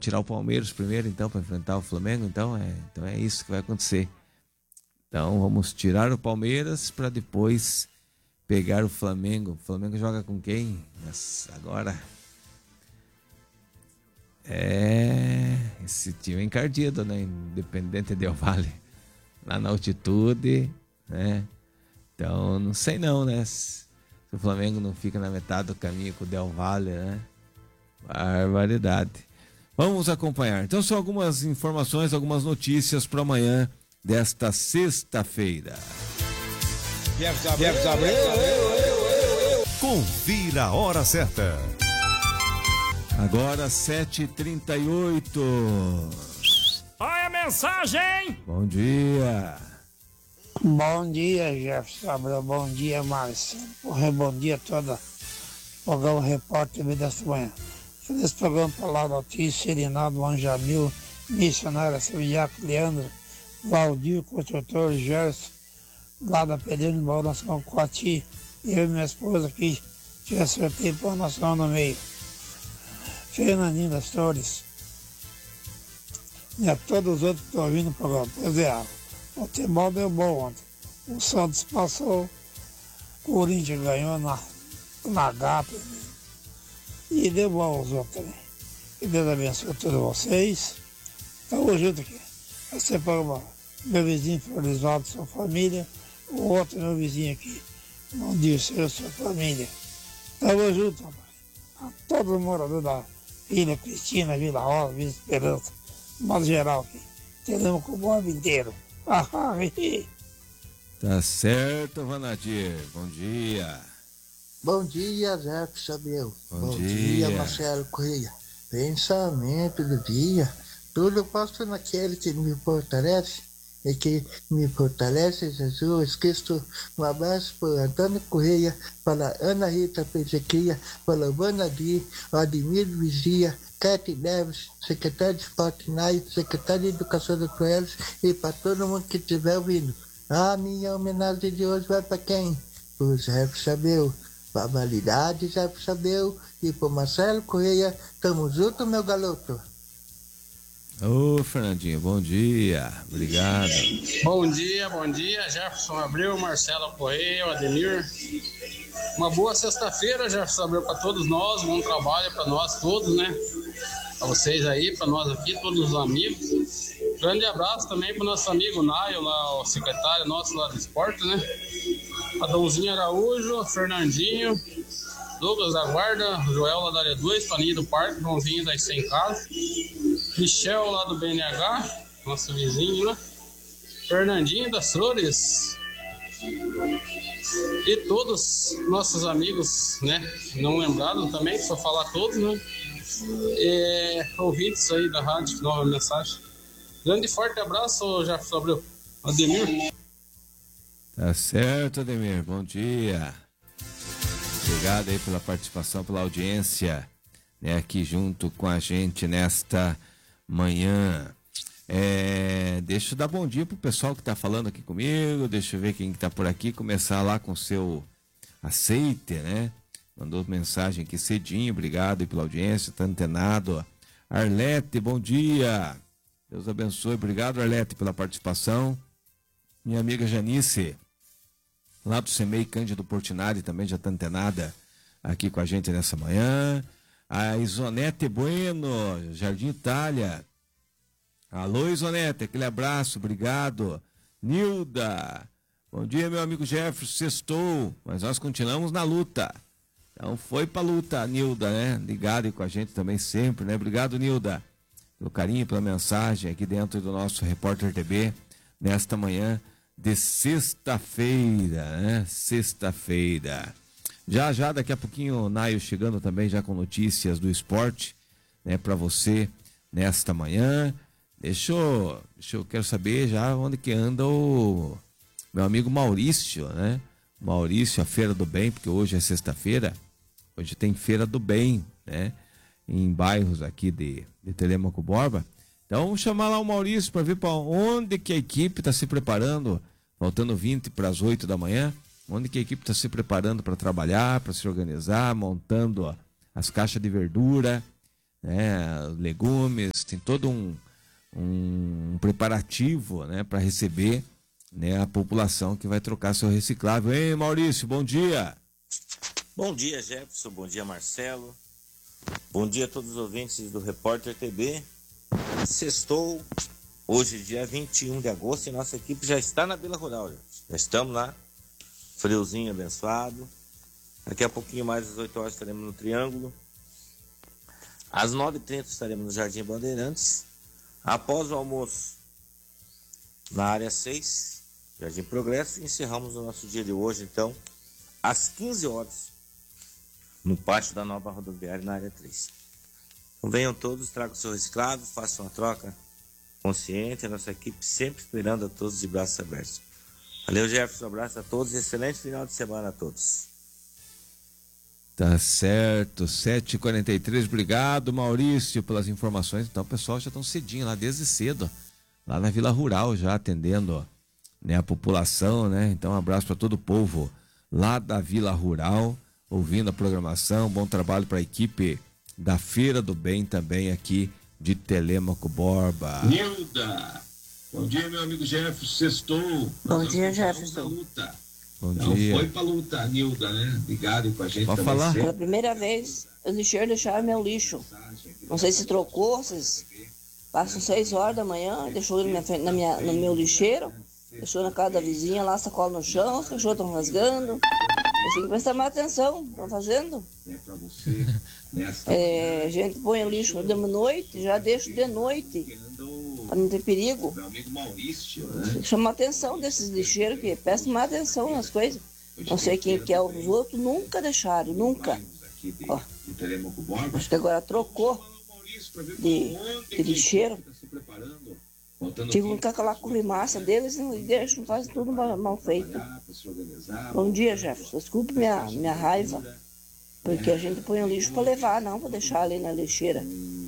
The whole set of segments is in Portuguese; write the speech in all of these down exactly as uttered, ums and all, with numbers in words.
tirar o Palmeiras primeiro, então, para enfrentar o Flamengo. Então é, então é isso que vai acontecer. Então vamos tirar o Palmeiras para depois pegar o Flamengo. O Flamengo joga com quem? Nossa, agora... É... Esse time é encardido, né? Independente Del Valle. Lá na altitude, né? Então, não sei não, né? Se o Flamengo não fica na metade do caminho com o Del Valle, né? Barbaridade. Vamos acompanhar. Então, são algumas informações, algumas notícias para amanhã desta sexta-feira. Confira a hora certa. Agora sete e trinta e oito. Olha a mensagem! Bom dia. Bom dia, Jefferson. Bom dia, Márcio. Bom dia a toda. Programa Repórter desta manhã. Feliz programa para lá, Notícia, Irinaldo, Anjamil, Missionária, Sevilhaco, Leandro, Valdir, Construtor, Gerson, lá da Pedreira, embora nós com Coati, eu e minha esposa aqui, tive sorteio para nós no meio. Fernandinho das Torres. E a todos os outros que estão ouvindo o programa. Pois é, o futebol deu bom ontem. O Santos passou, o Corinthians ganhou na, na Gata. E deu bom aos outros também. Que Deus abençoe todos vocês. Estamos juntos aqui. Esse programa, meu vizinho Florisvaldo, sua família. O outro meu vizinho aqui, não disse eu, sua família. Estamos juntos, rapaz. A todos os moradores da Vila Cristina, Vila Rosa, Vila Esperança, de modo geral aqui. Teremos com o mundo inteiro. Tá certo, Vanadir. Bom dia. Bom dia, Jefferson meu. Bom, Bom dia. dia, Marcelo Correia. Pensamento do dia. Tudo eu posso naquele que me fortalece. E que me fortalece, Jesus Cristo. Um abraço para Antônio Correia, para Ana Rita Pezequia, para Luana Gui, Ademir Vigia, Cátia Neves, secretário de Esporte Naio, secretário de Educação do Coelhos e para todo mundo que estiver ouvindo. A minha homenagem de hoje vai para quem? Para o Jefferson meu. Para a validade, Jefferson meu. E para o Marcelo Correia. Tamo junto, meu garoto. Ô, Fernandinho, bom dia. Obrigado. Bom dia, bom dia, Jefferson Abreu, Marcelo Correia, Ademir. Uma boa sexta-feira, Jefferson Abreu, para todos nós. Bom trabalho para nós todos, né? Para vocês aí, para nós aqui, todos os amigos. Grande abraço também para o nosso amigo Naio, lá, o secretário nosso lá do esporte, né? Adãozinho Araújo, Fernandinho, Douglas da Guarda, Joel lá da área dois, Paninho do Parque, Joãozinho das cem Casas, Michel lá do B N H, nosso vizinho, né? Fernandinho das Flores e todos nossos amigos, né? Não lembrados também, só falar todos, né? É, ouvintes aí da rádio, nova mensagem. Grande e forte abraço, Jefferson Abreu. Ademir. Tá certo, Ademir. Bom dia. Obrigado aí pela participação, pela audiência, né, aqui junto com a gente nesta manhã. É, deixa eu dar bom dia pro pessoal que tá falando aqui comigo. Deixa eu ver quem que tá por aqui. Começar lá com o seu aceite, né? Mandou mensagem aqui cedinho. Obrigado aí pela audiência. Tá antenado. Arlete, bom dia. Deus abençoe. Obrigado, Arlete, pela participação. Minha amiga Janice, lá do Semei Cândido Portinari, também já está antenada aqui com a gente nessa manhã. A Isonete Bueno, Jardim Itália. Alô, Isonete, aquele abraço, obrigado. Nilda, bom dia, meu amigo Jefferson, sextou, mas nós continuamos na luta. Então foi pra luta, Nilda, né? Ligado aí com a gente também sempre, né? Obrigado, Nilda, pelo carinho, pela mensagem aqui dentro do nosso Repórter T V, nesta manhã de sexta-feira, né? Sexta-feira. Já, já, daqui a pouquinho o Naio chegando também já com notícias do esporte, né? Para você nesta manhã. Deixa eu, deixa eu, quero saber já onde que anda o meu amigo Maurício, né? Maurício, a Feira do Bem, porque hoje é sexta-feira, hoje tem Feira do Bem, né? Em bairros aqui de, de Telêmaco Borba. Então vamos chamar lá o Maurício para ver para onde que a equipe está se preparando, faltando vinte para as oito da manhã, onde que a equipe está se preparando para trabalhar, para se organizar, montando ó, as caixas de verdura, né, legumes, tem todo um, um preparativo, né, para receber, né, a população que vai trocar seu reciclável. Ei, Maurício, bom dia. Bom dia, Jefferson, bom dia, Marcelo. Bom dia a todos os ouvintes do Repórter T B. Sextou, hoje dia vinte e um de agosto, e nossa equipe já está na Vila Rural. Já, já estamos lá, friozinho abençoado. Daqui a pouquinho mais, às oito horas, estaremos no Triângulo. Às nove e trinta estaremos no Jardim Bandeirantes. Após o almoço, na área seis, Jardim Progresso, e encerramos o nosso dia de hoje, então, às quinze horas, no pátio da nova rodoviária, na área três. Então, venham todos, tragam o seu reciclado, façam uma troca consciente, a nossa equipe sempre esperando a todos de braços abertos. Valeu, Jefferson, um abraço a todos e excelente final de semana a todos. Tá certo, sete e quarenta e três, obrigado, Maurício, pelas informações. Então, o pessoal já estão cedinho lá, desde cedo, lá na Vila Rural, já atendendo, né, a população, né? Então, um abraço para todo o povo lá da Vila Rural, ouvindo a programação. Bom trabalho para a equipe da Feira do Bem também aqui de Telêmaco Borba. Nilda, bom dia, meu amigo Jefferson, sextou. Bom dia, Jefferson. Luta. Bom Não dia. foi pra luta, Nilda, né? Ligado com a gente. Pode falar. Pela primeira vez, os lixeiros deixaram meu lixo. Não sei se trocou, vocês passam seis horas da manhã, deixou ele na minha, na minha, no meu lixeiro, deixou na casa da vizinha lá, sacola no chão, os cachorros estão rasgando. Eu tenho que prestar mais atenção, estão fazendo. É, a gente põe o lixo de noite, já deixo de noite, para não ter perigo. Tem que chamar a atenção desses lixeiros, que prestam mais atenção nas coisas. Não sei quem que é, os outros nunca deixaram, nunca. Ó, acho que agora trocou de, de lixeiro. Ficam com aquela corrimaça deles e deixam, fazem tudo mal, mal feito. Bom dia, Jefferson. Desculpe minha, minha raiva, porque a gente põe o lixo para levar, não para deixar ali na lixeira.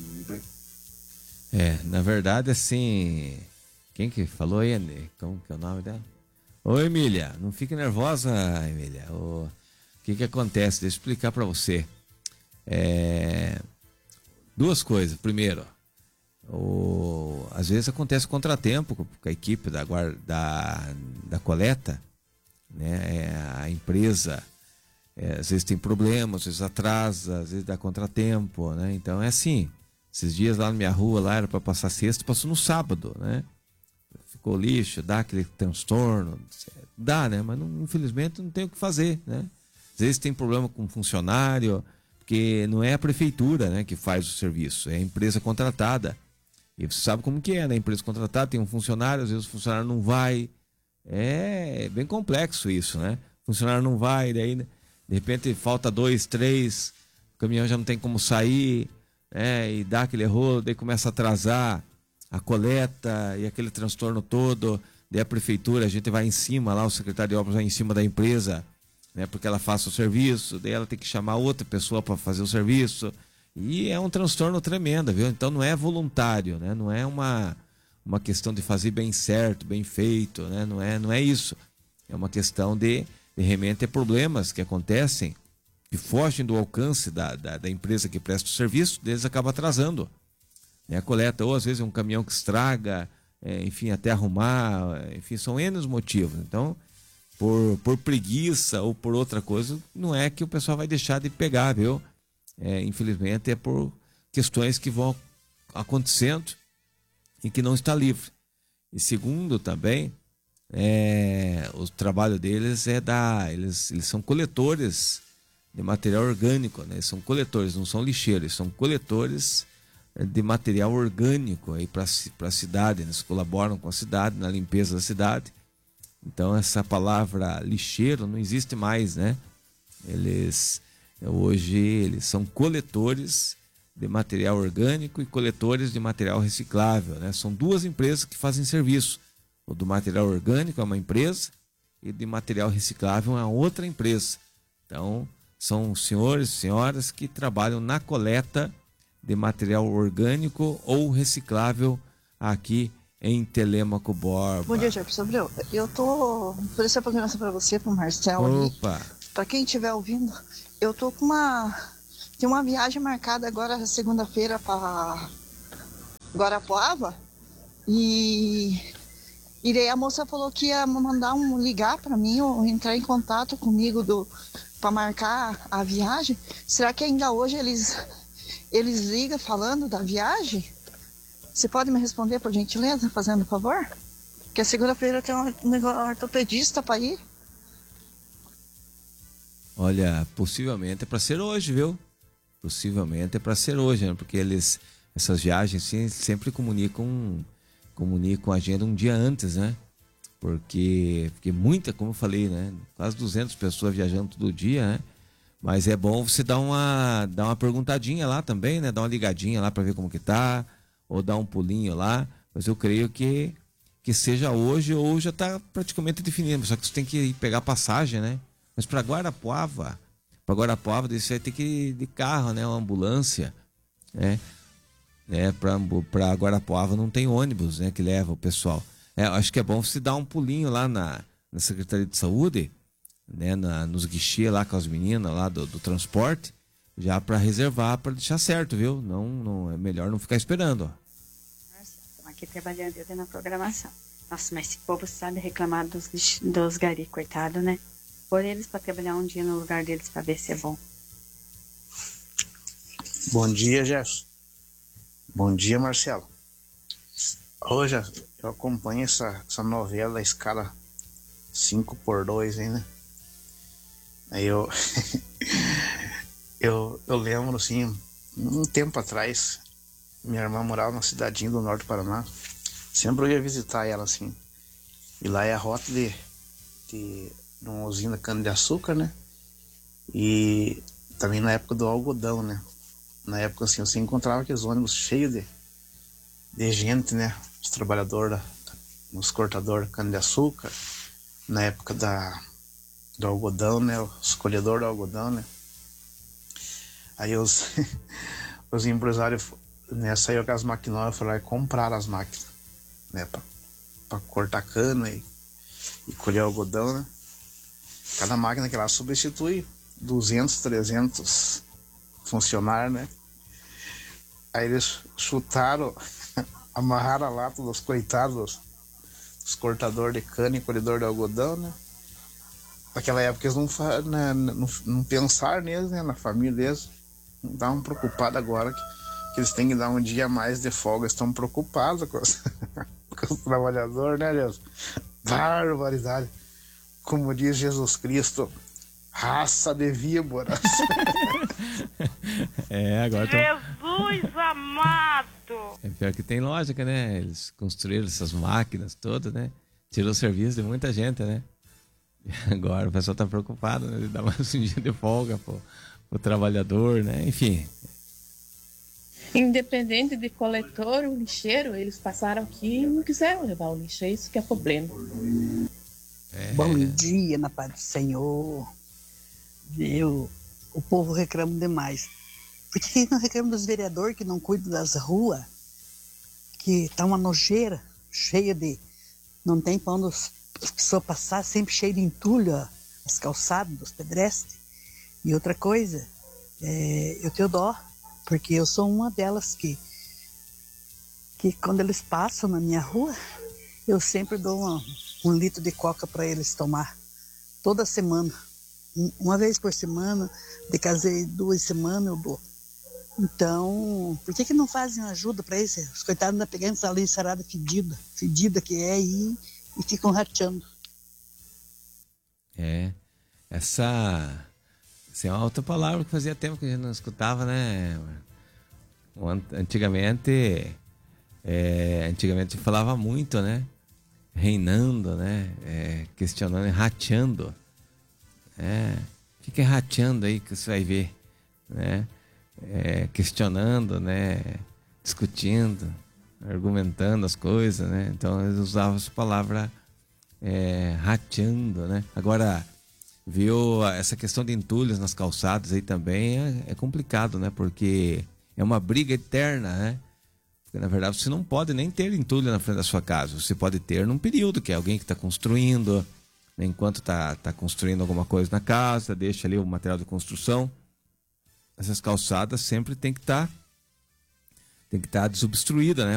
É, na verdade, assim, quem que falou aí, como que é o nome dela? Ô, Emília, não fique nervosa, Emília. O que que acontece? Deixa eu explicar para você. É, duas coisas. Primeiro, O, às vezes acontece contratempo com a equipe da, da, da coleta, né? A empresa é, às vezes tem problemas, às vezes atrasa, às vezes dá contratempo, né? Então é assim, esses dias lá na minha rua lá era para passar sexta, passou no sábado, né? Ficou lixo, dá aquele transtorno, dá, né? Mas não, infelizmente não tem o que fazer, né? Às vezes tem problema com funcionário, porque não é a prefeitura, né, que faz o serviço, é a empresa contratada. E você sabe como que é, né? A empresa contratada tem um funcionário, às vezes o funcionário não vai. É bem complexo isso, né? O funcionário não vai, daí de repente falta dois, três, o caminhão já não tem como sair, né? E dá aquele rolo, daí começa a atrasar a coleta e aquele transtorno todo. Daí a prefeitura, a gente vai em cima lá, o secretário de obras vai em cima da empresa, né? Porque ela faça o serviço, daí ela tem que chamar outra pessoa para fazer o serviço. E é um transtorno tremendo, viu? Então não é voluntário, né? Não é uma, uma questão de fazer bem certo, bem feito, né? Não é, não é isso. É uma questão de, de realmente, problemas que acontecem, que fogem do alcance da, da, da empresa que presta o serviço, deles acaba atrasando, né? A coleta, ou às vezes é um caminhão que estraga, é, enfim, até arrumar, enfim, são N motivos. Então, por, por preguiça ou por outra coisa, não é que o pessoal vai deixar de pegar, viu? É, infelizmente é por questões que vão acontecendo e que não está livre. E segundo também, é, o trabalho deles é da, eles, eles são coletores de material orgânico, né? Eles são coletores, não são lixeiros, eles são coletores de material orgânico aí para a cidade, eles colaboram com a cidade na limpeza da cidade. Então essa palavra lixeiro não existe mais, né? Eles Hoje eles são coletores de material orgânico e coletores de material reciclável, né? São duas empresas que fazem serviço. O do material orgânico é uma empresa e de material reciclável é outra empresa. Então, são senhores e senhoras que trabalham na coleta de material orgânico ou reciclável aqui em Telêmaco Borba. Bom dia, Jefferson Abreu. Eu tô por essa programação para você, para o Marcelo. Opa! Para quem estiver ouvindo, eu tô com uma tem uma viagem marcada agora segunda-feira para Guarapuava e, e daí a moça falou que ia mandar um ligar para mim ou entrar em contato comigo do para marcar a viagem. Será que ainda hoje eles eles ligam falando da viagem? Você pode me responder por gentileza, fazendo favor? Porque segunda-feira tem um ortopedista para ir. Olha, possivelmente é para ser hoje, viu? Possivelmente é para ser hoje, né? Porque eles, essas viagens sim, sempre comunicam, comunicam a agenda um dia antes, né? Porque, porque muita, como eu falei, né? Quase duzentas pessoas viajando todo dia, né? Mas é bom você dar uma, dar uma perguntadinha lá também, né? Dar uma ligadinha lá para ver como que tá, ou dar um pulinho lá. Mas eu creio que, que seja hoje ou já tá praticamente definido. Só que você tem que ir pegar passagem, né? Mas para Guarapuava, para Guarapuava, você vai ter que ir de carro, né? Uma ambulância, né? É, para Guarapuava não tem ônibus, né? Que leva o pessoal. É, acho que é bom você dar um pulinho lá na, na Secretaria de Saúde, né? Na, nos guichês lá com as meninas lá do, do transporte, já para reservar, para deixar certo, viu? Não, não, é melhor não ficar esperando, ó. Estamos aqui trabalhando eu na programação. Nossa, mas esse povo sabe reclamar dos, dos gari, coitado, né? Por eles para trabalhar um dia no lugar deles para ver se é bom. Bom dia, Jefferson. Bom dia, Marcelo. Hoje eu acompanho essa, essa novela da escala cinco por dois, hein, né? Aí eu, eu, eu lembro, assim, um tempo atrás, minha irmã morava numa cidadinha do norte do Paraná. Sempre eu ia visitar ela, assim. E lá é a rota de... de de uma usina cana-de-açúcar, né? E também na época do algodão, né? Na época, assim, você encontrava aqueles ônibus cheios de, de gente, né? Os trabalhadores, da, os cortadores de cana-de-açúcar. Na época da, do algodão, né? Os colhedores do algodão, né? Aí os, os empresários, né? Saíram com as maquinóias e foram lá e compraram as máquinas, né? Pra, pra cortar cana e, e colher algodão, né? Cada máquina que lá substitui duzentos, trezentos funcionários, né? Aí eles chutaram, amarraram a lata dos coitados, dos cortadores de cana e colhedor de algodão, né? Naquela época eles não, né, não, não pensaram neles, né? Na família deles. Não estavam preocupados agora que, que eles têm que dar um dia a mais de folga. Eles estão preocupados com os, com os trabalhadores, né, Deus? Barbaridade. Como diz Jesus Cristo, raça de víboras. É, agora tô... Jesus amado! É pior que tem lógica, né? Eles construíram essas máquinas todas, né? Tirou o serviço de muita gente, né? E agora o pessoal tá preocupado, né? De dar mais um dia de folga pro, pro trabalhador, né? Enfim. Independente de coletor ou lixeiro, eles passaram aqui e não quiseram levar o lixo. É isso que é problema. É. Bom dia, na paz do Senhor. Eu, o povo reclama demais. Por que não reclama dos vereadores que não cuidam das ruas? Que tá uma nojeira, cheia de... Não tem pra onde as pessoas passar, sempre cheio de entulho, ó, as calçadas dos pedestres. E outra coisa, é, eu tenho dó, porque eu sou uma delas que, que quando eles passam na minha rua, eu sempre dou uma, um litro de coca para eles tomar, toda semana. Uma vez por semana, de casei duas semanas eu dou. Então, por que que não fazem ajuda para eles? Os coitados ainda pegando essa lei sarada fedida, fedida que é, e, e ficam rateando. É, essa, essa é uma outra palavra que fazia tempo que a gente não escutava, né? Antigamente, é, antigamente falava muito, né? Reinando, né? É, questionando, rateando. É, fica rateando aí que você vai ver, né? É, questionando, né? Discutindo, argumentando as coisas, né? Então eles usavam essa palavra é, rateando, né? Agora, viu, essa questão de entulhos nas calçadas aí também é, é complicado, né? Porque é uma briga eterna, né? Porque, na verdade, você não pode nem ter entulho na frente da sua casa. Você pode ter num período, que é alguém que está construindo, né? Enquanto está tá construindo alguma coisa na casa, deixa ali o material de construção. essas calçadas sempre tem que estar tem que estar desobstruída, né?